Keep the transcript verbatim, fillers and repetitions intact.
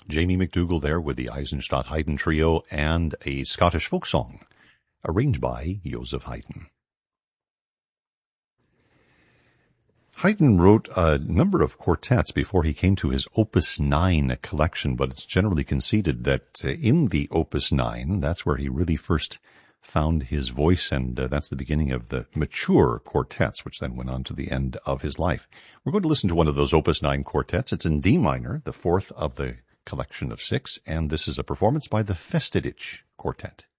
Jamie McDougall there with the Eisenstadt Haydn Trio and a Scottish folk song, arranged by Joseph Haydn. Haydn wrote a number of quartets before he came to his Opus nine collection, but it's generally conceded that in the Opus nine, that's where he really first found his voice, and uh, that's the beginning of the mature quartets, which then went on to the end of his life. We're going to listen to one of those Opus nine quartets. It's in D minor, the fourth of the collection of six, and this is a performance by the Festidich Quartet.